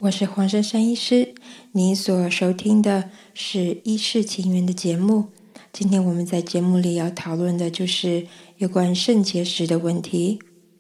我是黄珊珊医师，您所收听的是医事情缘的节目。今天我们在节目里要讨论的就是有关肾结石的问题。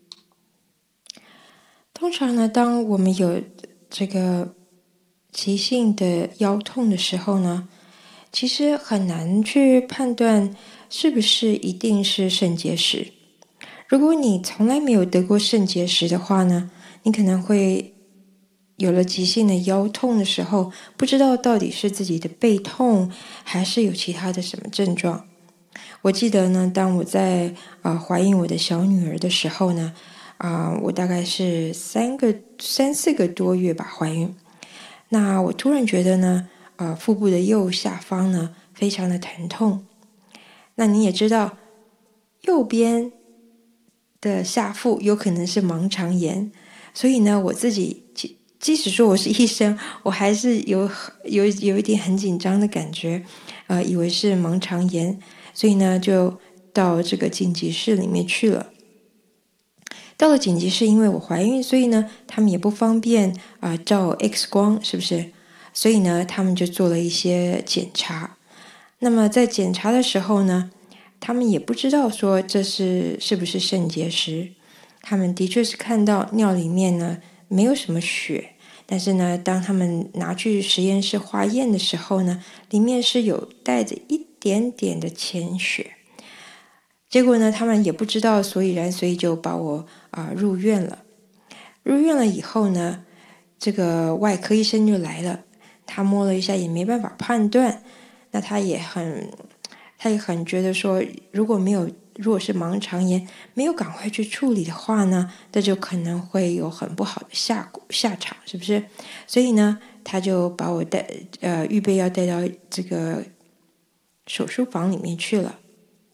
通常呢，当我们有这个急性的腰痛的时候呢，其实很难去判断是不是一定是肾结石。如果你从来没有得过肾结石的话呢，你可能会有了急性的腰痛的时候，不知道到底是自己的背痛，还是有其他的什么症状。我记得呢，当我在怀孕我的小女儿的时候呢，我大概是三四个多月吧怀孕。那我突然觉得呢，腹部的右下方呢非常的疼痛。那你也知道，右边的下腹有可能是盲肠炎，所以呢，我自己即使说我是医生，我还是有一点很紧张的感觉，以为是盲肠炎，所以呢就到这个紧急室里面去了。到了紧急室，因为我怀孕，所以呢他们也不方便照 X 光，是不是？所以呢他们就做了一些检查。那么在检查的时候呢，他们也不知道说这是不是肾结石。他们的确是看到尿里面呢没有什么血，但是呢当他们拿去实验室化验的时候呢，里面是有带着一点点的浅血。结果呢他们也不知道所以然，所以就把我入院了。入院了以后呢，这个外科医生就来了，他摸了一下也没办法判断。那他也很觉得说，如果是盲肠炎，没有赶快去处理的话呢，那就可能会有很不好的下场，是不是？所以呢，他就把我预备要带到这个手术房里面去了。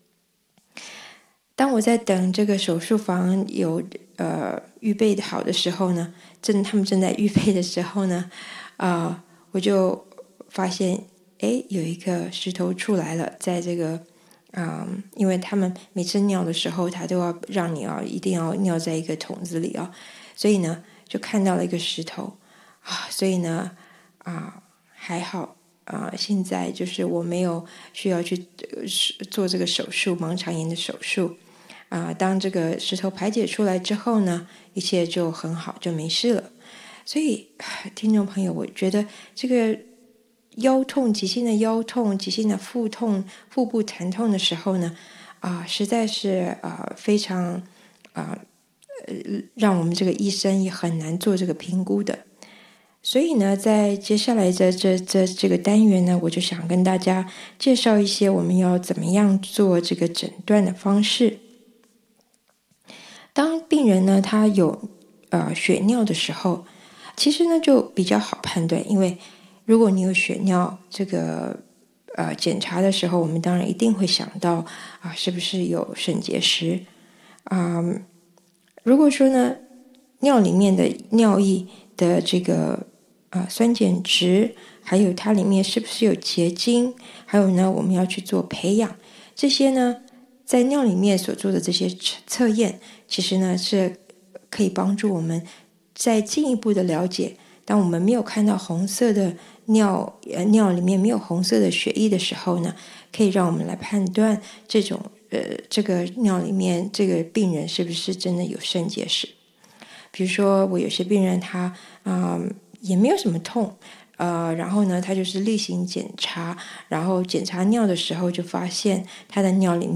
当我在等这个手术房有预备好的时候呢，他们正在预备的时候呢，我就发现有一个石头出来了，在这个因为他们每次尿的时候，他都要让你一定要尿在一个桶子里所以呢就看到了一个石头所以呢还好现在就是我没有需要去做这个手术，盲肠炎的手术当这个石头排解出来之后呢，一切就很好，就没事了。所以听众朋友，我觉得这个腰痛，急性的腰痛，急性的腹痛，腹部疼痛的时候呢实在是非常让我们这个医生也很难做这个评估的。所以呢，在接下来的这个单元呢，我就想跟大家介绍一些我们要怎么样做这个诊断的方式。当病人呢他有血尿的时候，其实呢就比较好判断，因为如果你有血尿，这个检查的时候，我们当然一定会想到是不是有肾结石如果说呢尿里面的尿液的这个酸碱值，还有它里面是不是有结晶，还有呢我们要去做培养，这些呢在尿里面所做的这些测验，其实呢是可以帮助我们再进一步的了解，当我们没有看到红色的尿里面没有红色的血液的时候呢，可以让我们来判断这个尿里面这个病人是不是真的有肾结石。比如说我有些病人他也没有什么痛然后呢他就是例行检查，然后检查尿的时候就发现他的尿里面